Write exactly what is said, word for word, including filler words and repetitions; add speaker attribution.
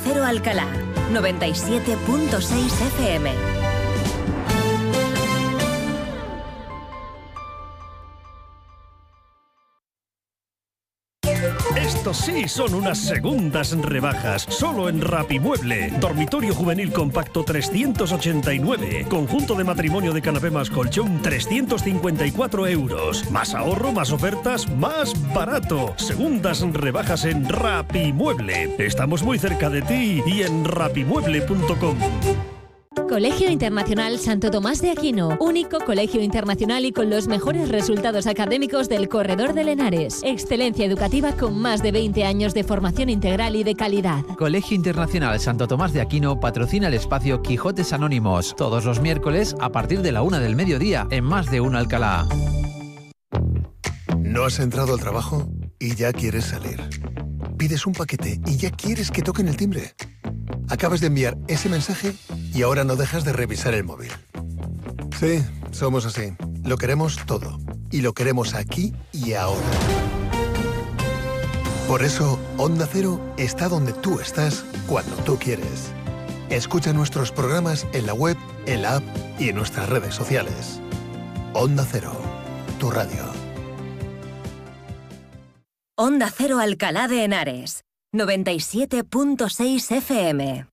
Speaker 1: Cero Alcalá, noventa y siete punto seis F M.
Speaker 2: Estos sí son unas segundas rebajas, solo en Rapimueble. Dormitorio juvenil compacto trescientos ochenta y nueve. Conjunto de matrimonio de canapé más colchón trescientos cincuenta y cuatro euros. Más ahorro, más ofertas, más barato. Segundas rebajas en Rapimueble. Estamos muy cerca de ti y en rapimueble punto com.
Speaker 3: Colegio Internacional Santo Tomás de Aquino, único colegio internacional y con los mejores resultados académicos del corredor del Henares. Excelencia educativa con más de veinte años de formación integral y de calidad.
Speaker 4: Colegio Internacional Santo Tomás de Aquino patrocina el espacio Quijotes Anónimos, todos los miércoles a partir de la una del mediodía en Más de Uno Alcalá.
Speaker 5: ¿No has entrado al trabajo y ya quieres salir? Pides un paquete y ya quieres que toquen el timbre. Acabas de enviar ese mensaje y ahora no dejas de revisar el móvil. Sí, somos así. Lo queremos todo. Y lo queremos aquí y ahora. Por eso, Onda Cero está donde tú estás cuando tú quieres. Escucha nuestros programas en la web, en la app y en nuestras redes sociales. Onda Cero, tu radio.
Speaker 1: Onda Cero Alcalá de Henares, noventa y siete punto seis F M.